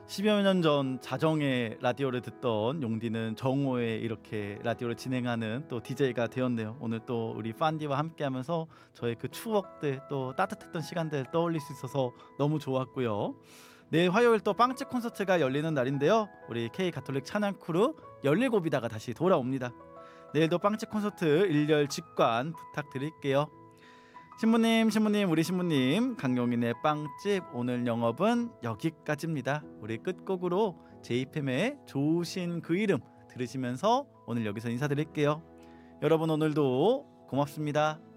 10여 년 전 자정에 라디오를 듣던 용디는 정오에 이렇게 라디오를 진행하는 또 DJ가 되었네요. 오늘 또 우리 판디와 함께하면서 저의 그 추억들 또 따뜻했던 시간들 떠올릴 수 있어서 너무 좋았고요. 내일 화요일 또 빵집 콘서트가 열리는 날인데요. 우리 K 가톨릭 찬양 크루 17이다가 다시 돌아옵니다. 내일도 빵집 콘서트 일렬 직관 부탁드릴게요. 신부님, 우리 신부님, 강용인의 빵집 오늘 영업은 여기까지입니다. 우리 끝곡으로 제이팸의 좋으신 그 이름 들으시면서 오늘 여기서 인사드릴게요. 여러분 오늘도 고맙습니다.